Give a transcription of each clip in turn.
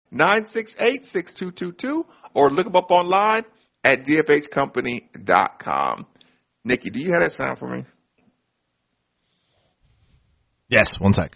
968-6222, or look them up online at dfhcompany.com. Nikki, do you have that sound for me? Yes, one sec.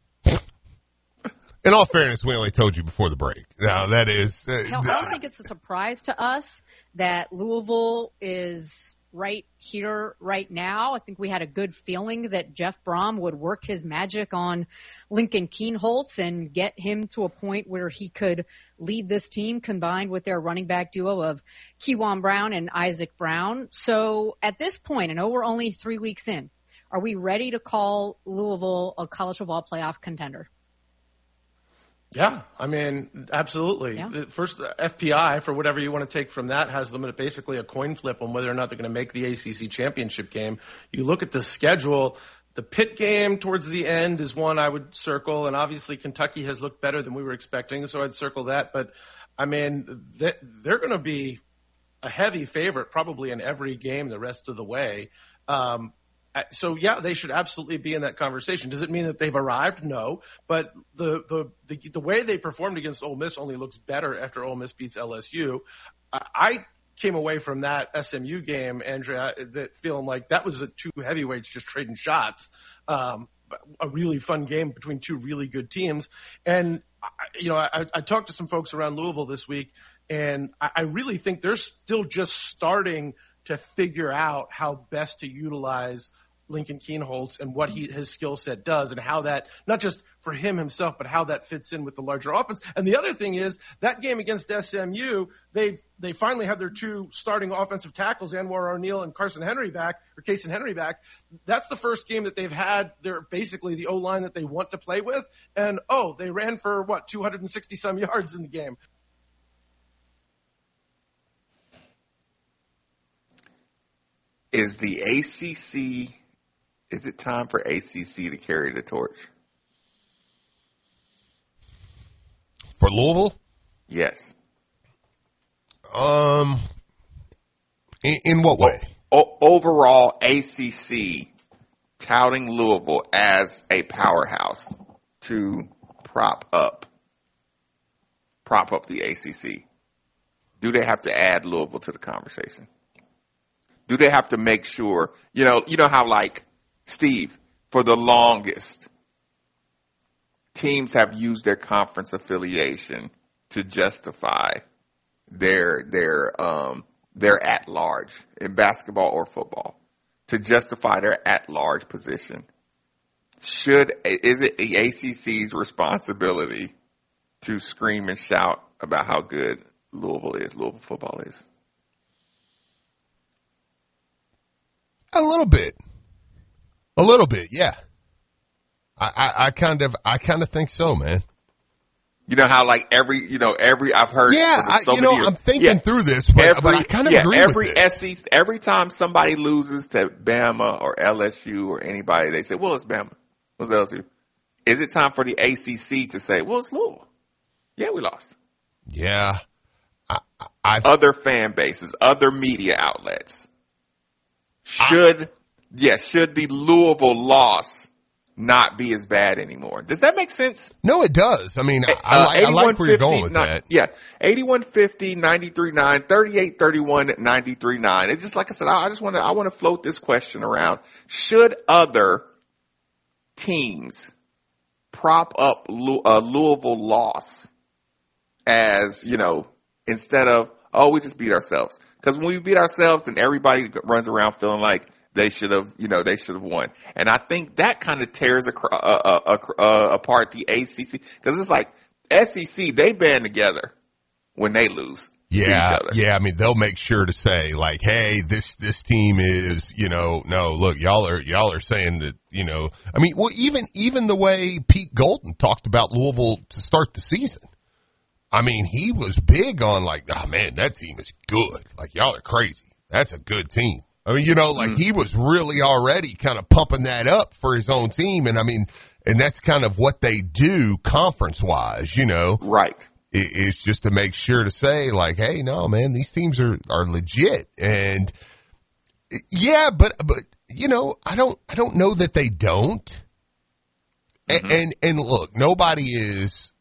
In all fairness, we only told you before the break. Now, that is... I don't think it's a surprise to us that Louisville is right here, right now. I think we had a good feeling that Jeff Brom would work his magic on Lincoln Kienholz and get him to a point where he could lead this team, combined with their running back duo of Kewan Brown and Isaac Brown. So at this point, I know we're only 3 weeks in, are we ready to call Louisville a college football playoff contender? Yeah, I mean, absolutely. Yeah. The first, FPI, for whatever you want to take from that, has them at basically a coin flip on whether or not they're going to make the ACC championship game. You look at the schedule, the Pitt game towards the end is one I would circle, and obviously Kentucky has looked better than we were expecting, so I'd circle that. But, I mean, they're going to be a heavy favorite probably in every game the rest of the way. So, yeah, they should absolutely be in that conversation. Does it mean that they've arrived? No. But the way they performed against Ole Miss only looks better after Ole Miss beats LSU. I came away from that SMU game, Andrea, that feeling like that was two heavyweights just trading shots. A really fun game between two really good teams. And, I talked to some folks around Louisville this week, and I really think they're still just starting to figure out how best to utilize Lincoln Kienholz and what his skill set does, and how that, not just for him himself, but how that fits in with the larger offense. And the other thing is that game against SMU, they finally have their two starting offensive tackles, Anwar O'Neal and Casey Henry back. That's the first game that they've had. They're basically the O-line that they want to play with. And, they ran for 260 some yards in the game. Is it time for ACC to carry the torch? For Louisville? Yes. In what way? Overall, ACC touting Louisville as a powerhouse to prop up the ACC. Do they have to add Louisville to the conversation? Do they have to make sure, you know how, like, Steve, for the longest, teams have used their conference affiliation to justify their at-large in basketball or football, to justify their at-large position. Is it the ACC's responsibility to scream and shout about how good Louisville football is? A little bit, yeah. I kind of think so, man. You know how, like, I've heard. Yeah, I'm thinking through this, but I kind of agree with it. Every time somebody loses to Bama or LSU or anybody, they say, well, it's Bama. What's LSU? Is it time for the ACC to say, well, it's Louisville? Yeah, we lost. Yeah. Other fan bases, other media outlets. Should the Louisville loss not be as bad anymore? Does that make sense? No, it does. I mean, I like where you're going with that. Yeah, 8150 93.9, 3831 93.9. It's just like I said. I want to float this question around. Should other teams prop up a Louisville loss as, instead of, we just beat ourselves? Because when we beat ourselves, then everybody runs around feeling like they should have won. And I think that kind of tears apart the ACC. Because it's like SEC, they band together when they lose. Yeah, to each other. yeah. I mean, they'll make sure to say, like, hey, this team is, no, look, y'all are saying that, I mean, well, even the way Pete Golden talked about Louisville to start the season. I mean, he was big on, like, oh, man, that team is good. Like, y'all are crazy. That's a good team. I mean, he was really already kind of pumping that up for his own team. And, I mean, and that's kind of what they do conference-wise, Right. It's just to make sure to say, like, hey, no, man, these teams are legit. And, yeah, but I don't know that they don't. Mm-hmm. And look, nobody is